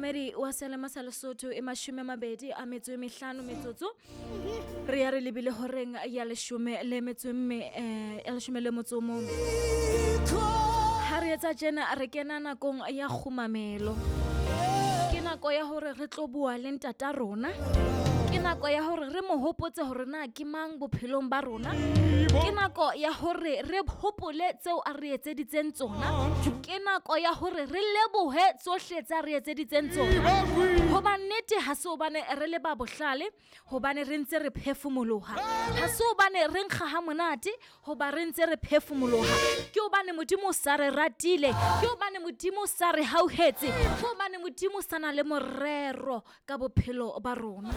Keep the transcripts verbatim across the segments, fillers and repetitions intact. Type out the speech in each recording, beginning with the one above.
mohlokomedi wa selemo sa Lesotho e mashome a mabedi a metso e mehlano metsotso re ya re lebile horeng ya leshome le metso mme eh ya leshome le motso mong ha re etsa jena re kena nakong ya khumamelo ke nako ya hore re tlo bua le ntata rona ke nako ya hore re mo hopotse hore na ke mang bophelong ba rona ke nako ya hore re hopole tseo a re etseditseng tsona ke nako ya hore re lebohe tsohle tsa re etseditseng tsona hoba nnete ha se hobane re le ba bohlale hobane re ntse re phefumoloha ha se hobane re nkga ha monate hoba re ntse re phefumoloha ke hobane modimo sa re ratile ke hobane modimo sa re hauhetse ke hobane modimo sa na le morero ka bophelo ba rona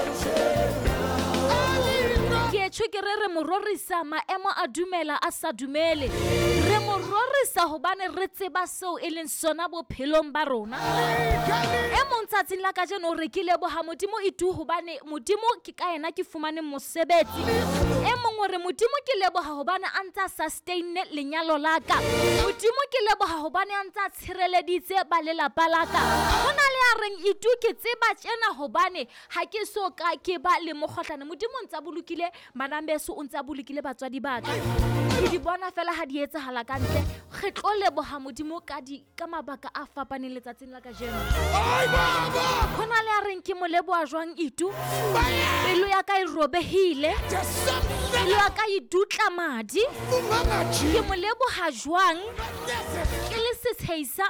ke tshwe ke re re mororisa maemo a dumela a sa dumele re mororisa hobane re tseba seo e leng sona bophelong ba rona e mong tsatsing la kajeno re ke leboha modimo itu hobane modimo ke ka yena ke fumane mosebetsi e mong re modimo ke leboha hobane a ntsa sustain lenyalo la ka modimo ke leboha hobane a ntsa tshireleditse ba lelapa la ka hona le a reng itu ke tseba tjena hobane ha ke so ka ke ba le mokgohlane modimo ntsa bolokile manambeso o ntsa bolokile batswadi ba ka ke di bona fela ha di etsahala ka ntle re tlo leboha modimo ka di ka mabaka a fapaneng letsatsing la kajeno ai baba hona le a reng ke moleboha jwang itu pelo ya ka e robehile pelo ya ka e dutla madi ke moleboha jwang ke le setsheisa